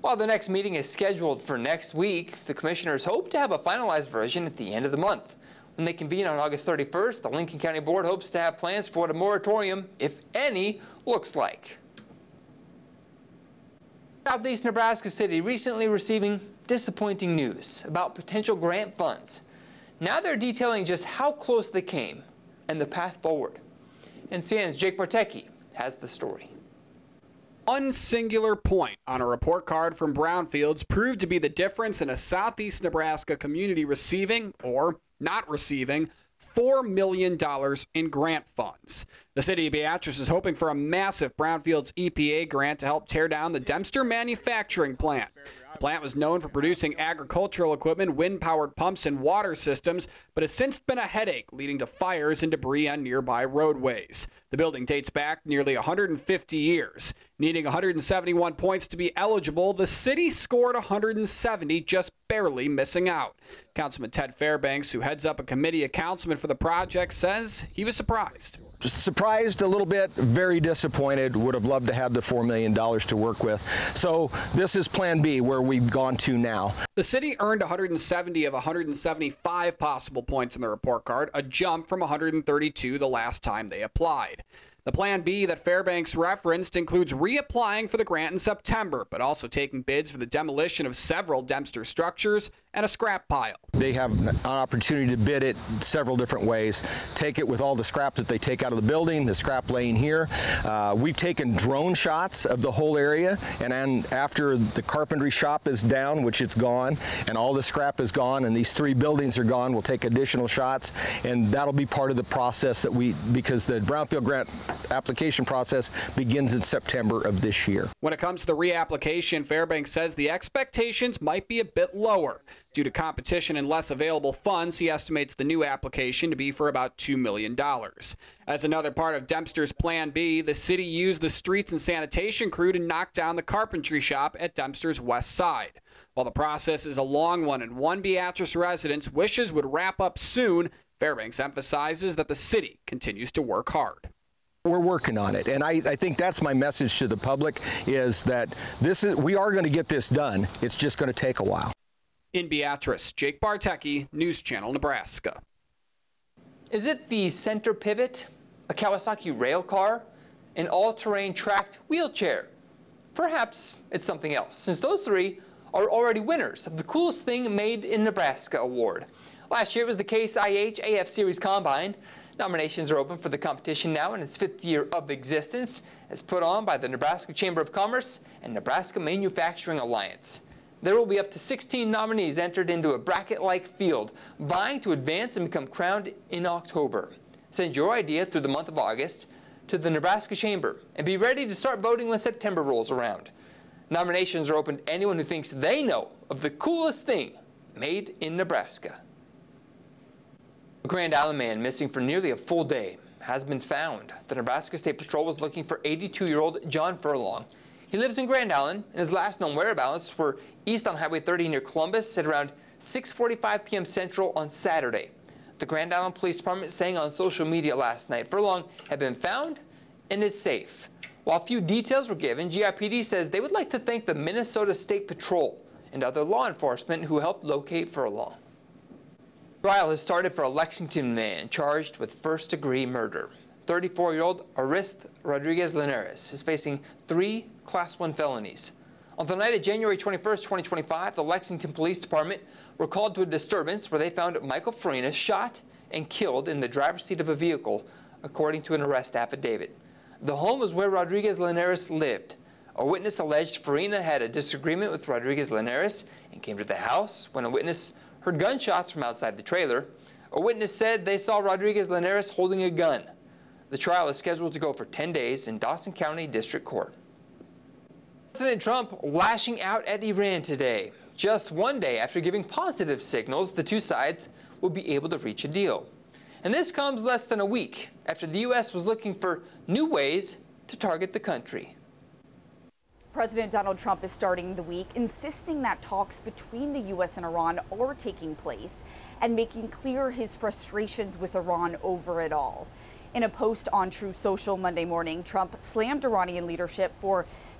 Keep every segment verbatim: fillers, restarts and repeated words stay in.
While the next meeting is scheduled for next week, the commissioners hope to have a finalized version at the end of the month. When they convene on August thirty-first, the Lincoln County Board hopes to have plans for what a moratorium, if any, looks like. Southeast Nebraska City recently receiving disappointing news about potential grant funds. Now they're detailing just how close they came and the path forward. And C N N's Jake Bartecki has the story. One singular point on a report card from Brownfields proved to be the difference in a Southeast Nebraska community receiving, or not receiving, four million dollars in grant funds. The city of Beatrice is hoping for a massive Brownfields E P A grant to help tear down the Dempster manufacturing plant. The plant was known for producing agricultural equipment, wind-powered pumps, and water systems, but has since been a headache, leading to fires and debris on nearby roadways. The building dates back nearly one hundred fifty years. Needing one hundred seventy-one points to be eligible, the city scored one hundred seventy, just barely missing out. Councilman Ted Fairbanks, who heads up a committee of councilmen for the project, says he was surprised. Surprised a little bit, very disappointed, would have loved to have the four million dollars to work with. So this is Plan B, where we've gone to now. The city earned one hundred seventy of one hundred seventy-five possible points in the report card, a jump from one hundred thirty-two the last time they applied. The Plan B that Fairbanks referenced includes reapplying for the grant in September, but also taking bids for the demolition of several Dempster structures and a scrap pile. They have an opportunity to bid it several different ways. Take it with all the scrap that they take out of the building, the scrap laying here. Uh, we've taken drone shots of the whole area, and then after the carpentry shop is down, which it's gone, and all the scrap is gone, and these three buildings are gone, we'll take additional shots, and that'll be part of the process that we, because the Brownfield grant application process begins in September of this year. When it comes to the reapplication, Fairbanks says the expectations might be a bit lower. Due to competition and less available funds, he estimates the new application to be for about two million dollars. As another part of Dempster's Plan B, the city used the streets and sanitation crew to knock down the carpentry shop at Dempster's west side. While the process is a long one and one Beatrice residents wishes would wrap up soon, Fairbanks emphasizes that the city continues to work hard. We're working on it, and I, I think that's my message to the public, is that this is we are going to get this done. It's just going to take a while. In Beatrice, Jake Bartecki, News Channel, Nebraska. Is it the center pivot, a Kawasaki rail car, an all-terrain tracked wheelchair? Perhaps it's something else, since those three are already winners of the Coolest Thing Made in Nebraska award. Last year was the Case I H A F Series Combine. Nominations are open for the competition now in its fifth year of existence, as put on by the Nebraska Chamber of Commerce and Nebraska Manufacturing Alliance. There will be up to sixteen nominees entered into a bracket-like field, vying to advance and become crowned in October. Send your idea through the month of August to the Nebraska Chamber and be ready to start voting when September rolls around. Nominations are open to anyone who thinks they know of the coolest thing made in Nebraska. A Grand Island man missing for nearly a full day has been found. The Nebraska State Patrol was looking for eighty-two-year-old John Furlong. He lives in Grand Island, and his last known whereabouts were east on Highway thirty near Columbus at around six forty-five p m Central on Saturday. The Grand Island Police Department saying on social media last night Furlong had been found and is safe. While few details were given, G I P D says they would like to thank the Minnesota State Patrol and other law enforcement who helped locate Furlong. Trial has started for a Lexington man charged with first-degree murder. thirty-four-year-old Arist Rodriguez Linares is facing three Class one felonies. On the night of January twenty-first, twenty twenty-five, the Lexington Police Department were called to a disturbance where they found Michael Farina shot and killed in the driver's seat of a vehicle, according to an arrest affidavit. The home was where Rodriguez Linares lived. A witness alleged Farina had a disagreement with Rodriguez Linares and came to the house when a witness heard gunshots from outside the trailer. A witness said they saw Rodriguez Linares holding a gun. The trial is scheduled to go for ten days in Dawson County District Court. President Trump lashing out at Iran today, just one day after giving positive signals the two sides will be able to reach a deal. And this comes less than a week after the U S was looking for new ways to target the country. President Donald Trump is starting the week insisting that talks between the U S and Iran are taking place and making clear his frustrations with Iran over it all. In a post on Truth Social Monday morning, Trump slammed Iranian leadership for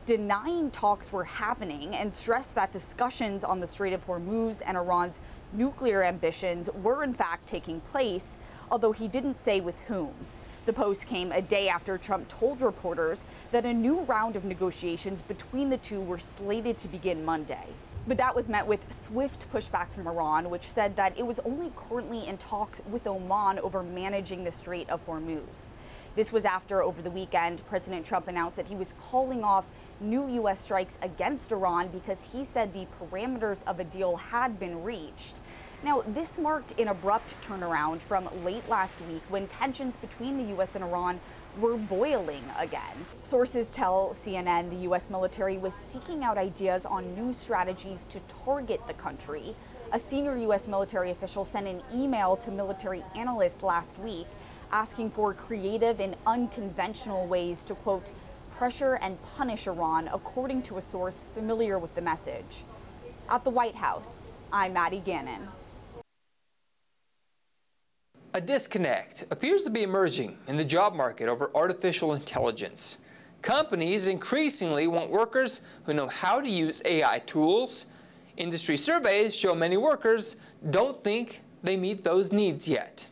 denying talks were happening and stressed that discussions on the Strait of Hormuz and Iran's nuclear ambitions were in fact taking place, although he didn't say with whom. The post came a day after Trump told reporters that a new round of negotiations between the two were slated to begin Monday. But that was met with swift pushback from Iran, which said that it was only currently in talks with Oman over managing the Strait of Hormuz. This was after, over the weekend, President Trump announced that he was calling off new U S strikes against Iran because he said the parameters of a deal had been reached. Now, this marked an abrupt turnaround from late last week when tensions between the U S and Iran were boiling again. Sources tell C N N the U S military was seeking out ideas on new strategies to target the country. A senior U S military official sent an email to military analysts last week asking for creative and unconventional ways to, quote, pressure and punish Iran, according to a source familiar with the message. At the White House, I'm Maddie Gannon. A disconnect appears to be emerging in the job market over artificial intelligence. Companies increasingly want workers who know how to use A I tools. Industry surveys show many workers don't think they meet those needs yet.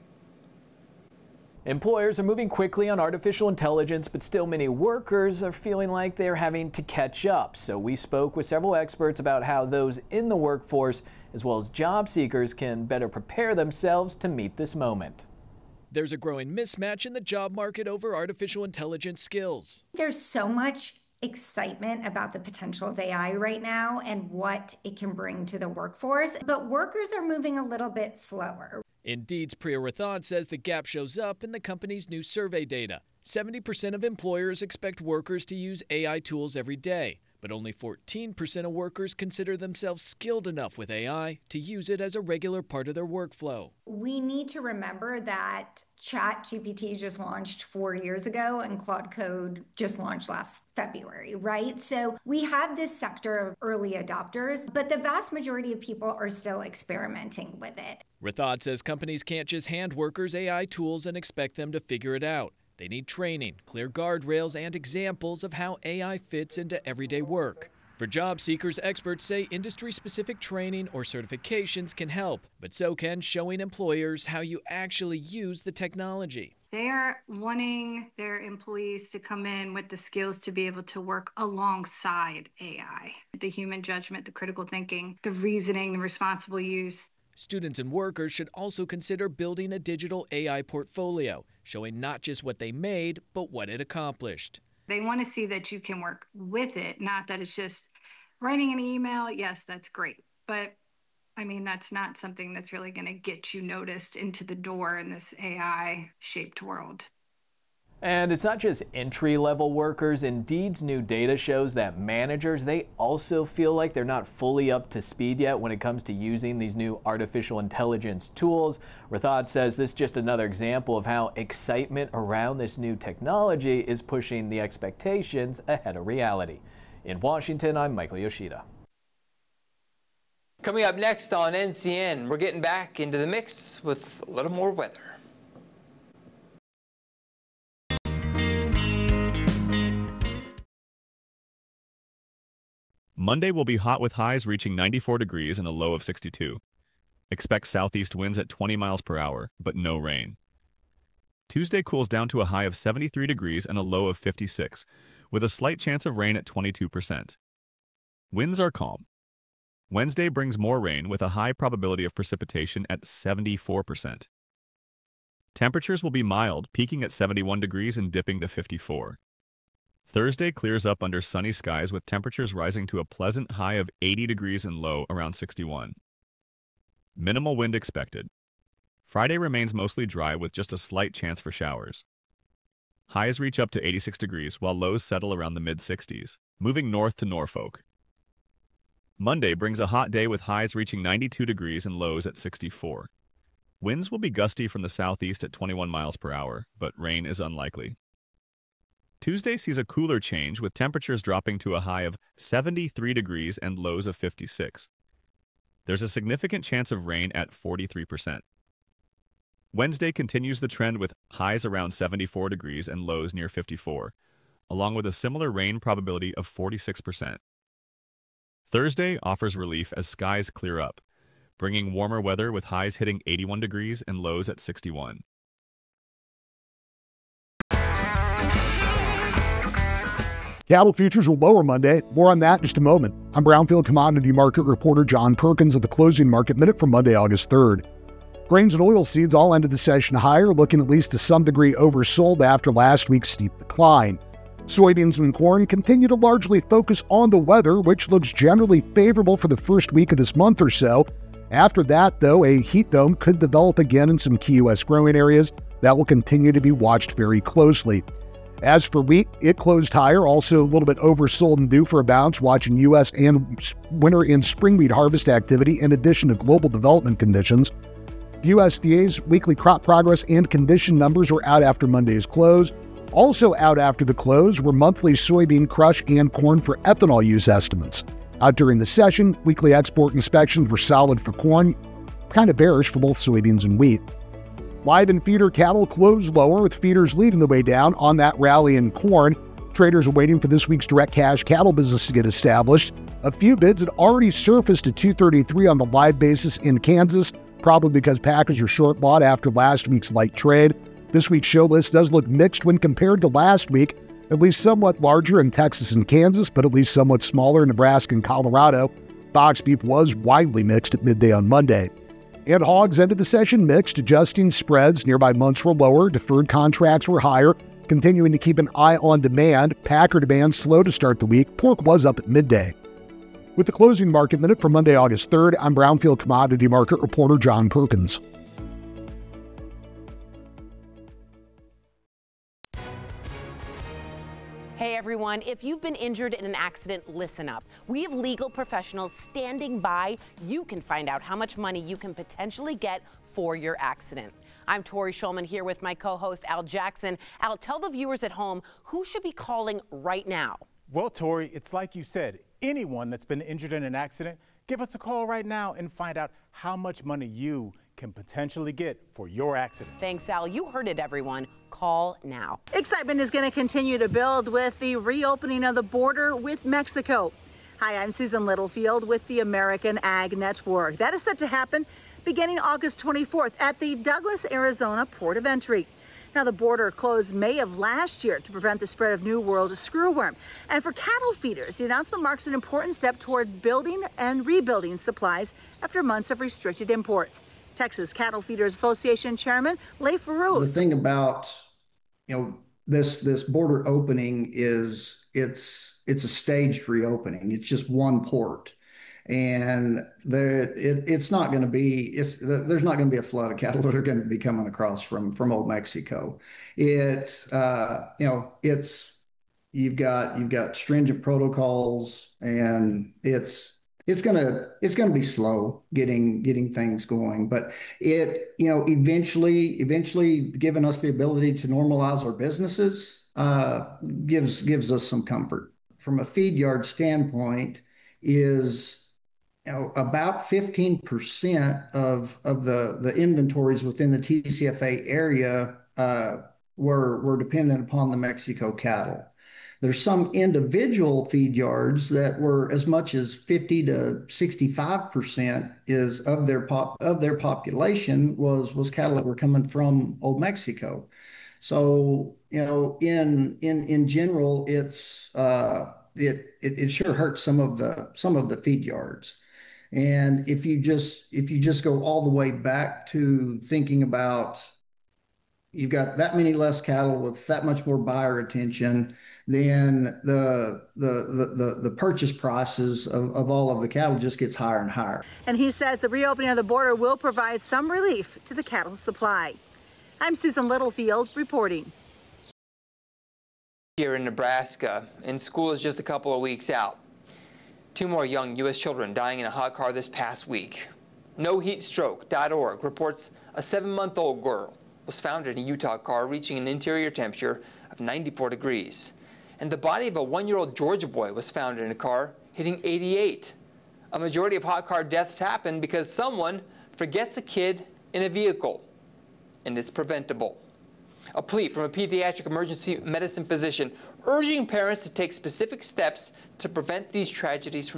Employers are moving quickly on artificial intelligence, but still many workers are feeling like they're having to catch up. So we spoke with several experts about how those in the workforce, as well as job seekers, can better prepare themselves to meet this moment. There's a growing mismatch in the job market over artificial intelligence skills. There's so much excitement about the potential of A I right now and what it can bring to the workforce, but workers are moving a little bit slower. Indeed's Priya Rathod says the gap shows up in the company's new survey data. seventy percent of employers expect workers to use A I tools every day, but only fourteen percent of workers consider themselves skilled enough with A I to use it as a regular part of their workflow. We need to remember that ChatGPT just launched four years ago and Claude Code just launched last February, right? So we have this sector of early adopters, but the vast majority of people are still experimenting with it. Rathod says companies can't just hand workers A I tools and expect them to figure it out. They need training, clear guardrails, and examples of how A I fits into everyday work. For job seekers, experts say industry-specific training or certifications can help, but so can showing employers how you actually use the technology. They are wanting their employees to come in with the skills to be able to work alongside A I. The human judgment, the critical thinking, the reasoning, the responsible use. Students and workers should also consider building a digital A I portfolio, showing not just what they made, but what it accomplished. They want to see that you can work with it, not that it's just writing an email. Yes, that's great. But I mean, that's not something that's really going to get you noticed into the door in this A I-shaped world. And it's not just entry-level workers. Indeed's new data shows that managers, they also feel like they're not fully up to speed yet when it comes to using these new artificial intelligence tools. Rathod says this is just another example of how excitement around this new technology is pushing the expectations ahead of reality. In Washington, I'm Michael Yoshida. Coming up next on N C N, we're getting back into the mix with a little more weather. Monday will be hot with highs reaching ninety-four degrees and a low of sixty-two. Expect southeast winds at twenty miles per hour, but no rain. Tuesday cools down to a high of seventy-three degrees and a low of fifty-six, with a slight chance of rain at twenty-two percent. Winds are calm. Wednesday brings more rain with a high probability of precipitation at seventy-four percent. Temperatures will be mild, peaking at seventy-one degrees and dipping to fifty-four. Thursday clears up under sunny skies with temperatures rising to a pleasant high of eighty degrees and low around sixty-one. Minimal wind expected. Friday remains mostly dry with just a slight chance for showers. Highs reach up to eighty-six degrees while lows settle around the mid-sixties, moving north to Norfolk. Monday brings a hot day with highs reaching ninety-two degrees and lows at sixty-four. Winds will be gusty from the southeast at twenty-one miles per hour, but rain is unlikely. Tuesday sees a cooler change with temperatures dropping to a high of seventy-three degrees and lows of fifty-six. There's a significant chance of rain at forty-three percent. Wednesday continues the trend with highs around seventy-four degrees and lows near fifty-four. along with a similar rain probability of forty-six percent. Thursday offers relief as skies clear up, bringing warmer weather with highs hitting eighty-one degrees and lows at sixty-one. Cattle futures will lower Monday. More on that in just a moment. I'm Brownfield commodity market reporter John Perkins at the closing market minute for Monday, August third. Grains and oilseeds all ended the session higher, looking at least to some degree oversold after last week's steep decline. Soybeans and corn continue to largely focus on the weather, which looks generally favorable for the first week of this month or so. After that, though, a heat dome could develop again in some key U S growing areas that will continue to be watched very closely. As for wheat, it closed higher, also a little bit oversold and due for a bounce, watching U S and winter and spring wheat harvest activity in addition to global development conditions. U S D A's weekly crop progress and condition numbers were out after Monday's close. Also out after the close were monthly soybean crush and corn for ethanol use estimates. Out during the session, weekly export inspections were solid for corn, kind of bearish for both soybeans and wheat. Live and feeder cattle closed lower, with feeders leading the way down on that rally in corn. Traders are waiting for this week's direct cash cattle business to get established. A few bids had already surfaced at two thirty-three on the live basis in Kansas, probably because packers are short bought after last week's light trade. This week's show list does look mixed when compared to last week, at least somewhat larger in Texas and Kansas, but at least somewhat smaller in Nebraska and Colorado. Box beef was widely mixed at midday on Monday. And hogs ended the session mixed, adjusting spreads. Nearby months were lower, deferred contracts were higher, continuing to keep an eye on demand. Packer demand slow to start the week. Pork was up at midday. With the closing market minute for Monday, August third, I'm Brownfield commodity market reporter John Perkins. Hey everyone, if you've been injured in an accident, listen up. We have legal professionals standing by. You can find out how much money you can potentially get for your accident. I'm Tori Schulman here with my co-host Al Jackson. Al, tell the viewers at home who should be calling right now. Well, Tori, it's like you said, anyone that's been injured in an accident, give us a call right now and find out how much money you can potentially get for your accident. Thanks, Al. You heard it, everyone. Call now. Excitement is going to continue to build with the reopening of the border with Mexico. Hi, I'm Susan Littlefield with the American Ag Network. That is set to happen beginning August twenty-fourth at the Douglas, Arizona port of entry. Now, the border closed May of last year to prevent the spread of New World screwworm. And for cattle feeders, the announcement marks an important step toward building and rebuilding supplies after months of restricted imports. Texas Cattle Feeders Association Chairman Leif Rose. The thing about, you know, this this border opening is it's it's a staged reopening. It's just one port, and there it, it's not going to be it's there's not going to be a flood of cattle that are going to be coming across from from Old Mexico. It uh, you know it's you've got you've got stringent protocols, and it's. It's gonna it's gonna be slow getting getting things going, but it you know eventually eventually giving us the ability to normalize our businesses uh, gives gives us some comfort. From a feed yard standpoint, is you know about fifteen percent of of the the inventories within the T C F A area uh, were were dependent upon the Mexico cattle. There's some individual feed yards that were as much as fifty to sixty-five percent is of their pop of their population was was cattle that were coming from Old Mexico. So, you know, in in in general, it's uh, it, it it sure hurts some of the some of the feed yards. And if you just if you just go all the way back to thinking about you've got that many less cattle with that much more buyer attention, then the the the the, the purchase prices of, of all of the cattle just gets higher and higher. And he says the reopening of the border will provide some relief to the cattle supply. I'm Susan Littlefield reporting. Here in Nebraska, and school is just a couple of weeks out. Two more young U S children dying in a hot car this past week. No Heat Stroke dot org reports a seven-month-old girl was found in a Utah car reaching an interior temperature of ninety-four degrees. And the body of a one-year-old Georgia boy was found in a car hitting eighty-eight. A majority of hot car deaths happen because someone forgets a kid in a vehicle, and it's preventable. A plea from a pediatric emergency medicine physician urging parents to take specific steps to prevent these tragedies from